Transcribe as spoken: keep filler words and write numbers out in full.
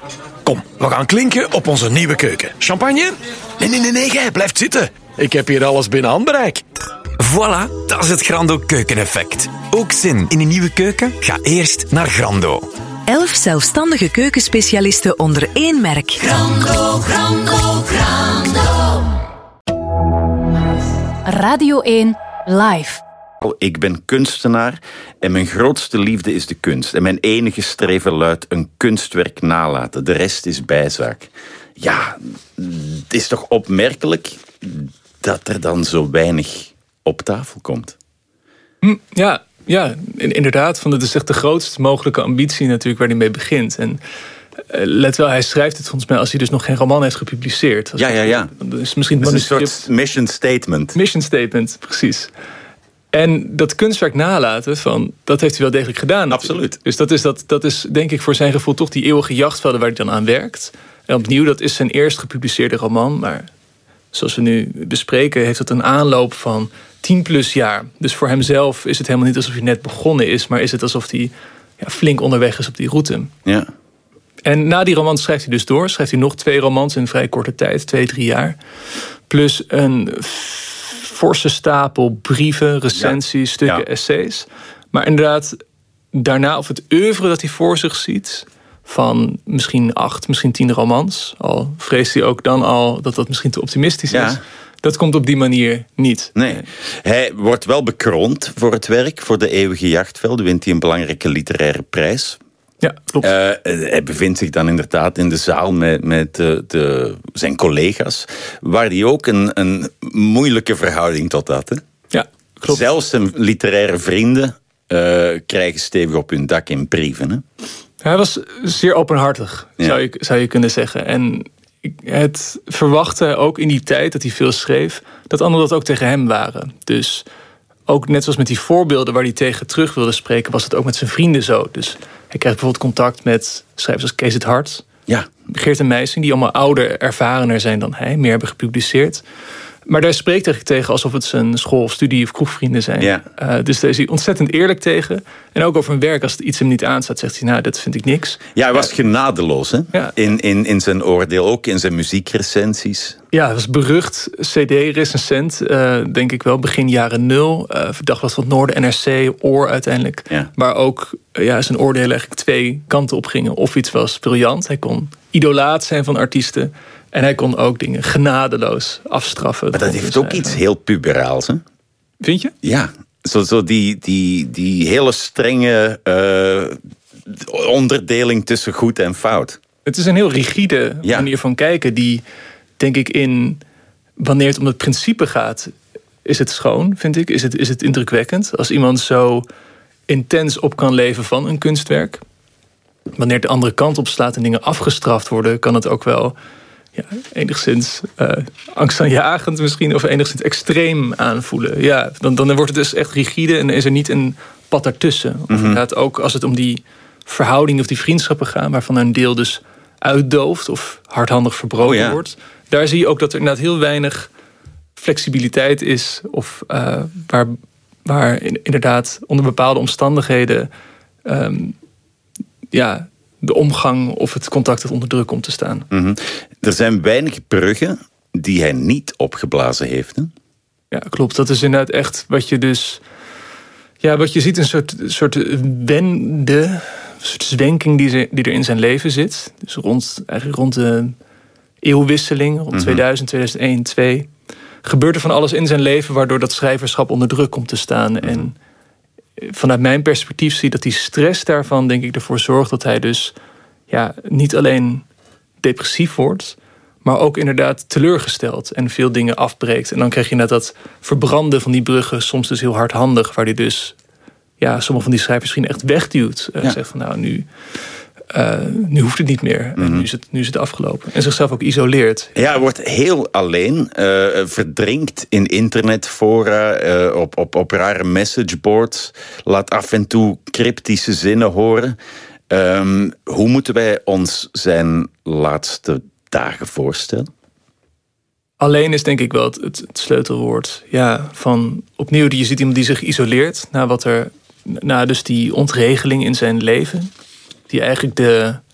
Kom, we gaan klinken op onze nieuwe keuken. Champagne? Nee, nee, nee, nee, jij blijft zitten. Ik heb hier alles binnen handbereik. Voilà, dat is het Grando keukeneffect. Ook zin in een nieuwe keuken? Ga eerst naar Grando. Elf zelfstandige keukenspecialisten onder één merk. Grando, Grando, Grando. Radio één Live. Ik ben kunstenaar en mijn grootste liefde is de kunst. En mijn enige streven luidt een kunstwerk nalaten. De rest is bijzaak. Ja, het is toch opmerkelijk dat er dan zo weinig op tafel komt. Hm, ja, ja, inderdaad. Van het is echt de grootst mogelijke ambitie natuurlijk waar hij mee begint. En uh, let wel, hij schrijft het volgens mij als hij dus nog geen roman heeft gepubliceerd. Als ja, ja, ja. Dat is misschien het is een soort mission statement. Mission statement, precies. En dat kunstwerk nalaten, van, dat heeft hij wel degelijk gedaan. Absoluut. Natuurlijk. Dus dat is, dat, dat is denk ik voor zijn gevoel toch die eeuwige jachtvelden waar hij dan aan werkt. En opnieuw, dat is zijn eerst gepubliceerde roman. Maar zoals we nu bespreken, heeft het een aanloop van tien plus jaar. Dus voor hemzelf is het helemaal niet alsof hij net begonnen is, maar is het alsof hij ja, flink onderweg is op die route. Ja. En na die roman schrijft hij dus door. Schrijft hij nog twee romans in een vrij korte tijd, twee, drie jaar. Plus een forse stapel brieven, recensies, ja. stukken, ja. essays. Maar inderdaad, daarna of het oeuvre dat hij voor zich ziet, van misschien acht, misschien tien romans, al vreest hij ook dan al dat dat misschien te optimistisch ja. is. Dat komt op die manier niet. Nee. Hij wordt wel bekroond voor het werk, voor de eeuwige jachtvelden. Wint hij een belangrijke literaire prijs. Ja, klopt. Uh, hij bevindt zich dan inderdaad in de zaal met, met de, de, zijn collega's, waar hij ook een, een moeilijke verhouding tot had. Hè? Ja, klopt. Zelfs zijn literaire vrienden uh, krijgen stevig op hun dak in brieven. Hè? Hij was zeer openhartig, ja. zou, je, zou je kunnen zeggen. En het verwachtte ook in die tijd dat hij veel schreef, dat anderen dat ook tegen hem waren. Dus ook net zoals met die voorbeelden waar hij tegen terug wilde spreken, was het ook met zijn vrienden zo. Dus hij krijgt bijvoorbeeld contact met schrijvers als Kees het Hart, ja. Geert en Meijsing, die allemaal ouder, ervarener zijn dan hij, meer hebben gepubliceerd. Maar daar spreekt hij tegen alsof het zijn school- of studie- of kroegvrienden zijn. Ja. Uh, dus daar is hij ontzettend eerlijk tegen. En ook over hun werk, als het iets hem niet aanstaat, zegt hij, nou, dat vind ik niks. Ja, hij was uh, genadeloos, hè? Ja. In, in, in zijn oordeel, ook in zijn muziekrecensies. Ja, hij was berucht C D-recensent, uh, denk ik wel, begin jaren nul. Uh, Dagblad van het Noorden, N R C, Oor uiteindelijk. Ja. Waar ook uh, ja, zijn oordeel eigenlijk twee kanten op gingen. Of iets was briljant, hij kon idolaat zijn van artiesten. En hij kon ook dingen genadeloos afstraffen. Maar dat heeft ook iets heel puberaals, hè? Vind je? Ja, zo, zo die, die, die hele strenge uh, onderdeling tussen goed en fout. Het is een heel rigide ja. manier van kijken die, denk ik, in wanneer het om het principe gaat, is het schoon, vind ik. Is het, is het indrukwekkend als iemand zo intens op kan leven van een kunstwerk. Wanneer het de andere kant op slaat en dingen afgestraft worden, kan het ook wel ja, enigszins uh, angstaanjagend misschien, of enigszins extreem aanvoelen. Ja, dan, dan wordt het dus echt rigide en is er niet een pad ertussen. Of Mm-hmm. inderdaad ook als het om die verhoudingen of die vriendschappen gaan, waarvan een deel dus uitdooft of hardhandig verbroken oh, ja. wordt. Daar zie je ook dat er inderdaad heel weinig flexibiliteit is, of uh, waar, waar inderdaad onder bepaalde omstandigheden um, ja, de omgang of het contact het onder druk komt te staan. Mm-hmm. Er zijn weinig bruggen die hij niet opgeblazen heeft. Hè? Ja, klopt. Dat is inderdaad echt wat je dus, ja, wat je ziet, een soort, soort wende, een soort zwenking die, ze, die er in zijn leven zit. Dus rond, eigenlijk rond de eeuwwisseling, rond mm-hmm. tweeduizend, tweeduizend één, twee gebeurt er van alles in zijn leven waardoor dat schrijverschap onder druk komt te staan. Mm-hmm. En vanuit mijn perspectief zie je dat die stress daarvan, denk ik, ervoor zorgt dat hij dus ja, niet alleen depressief wordt, maar ook inderdaad teleurgesteld en veel dingen afbreekt. En dan krijg je net dat verbranden van die bruggen, soms dus heel hardhandig, waar hij dus ja, sommige van die schrijvers misschien echt wegduwt. Uh, ja. Zegt van nou, nu, uh, nu hoeft het niet meer. Mm-hmm. En nu is het, nu is het afgelopen. En zichzelf ook isoleert. Ja, hij wordt heel alleen, uh, verdrinkt in internetfora, uh, op, op, op rare messageboards, laat af en toe cryptische zinnen horen. Um, hoe moeten wij ons zijn laatste dagen voorstellen? Alleen is denk ik wel het, het, het sleutelwoord. Ja, van opnieuw, je ziet iemand die zich isoleert na wat er, na dus die ontregeling in zijn leven, die eigenlijk de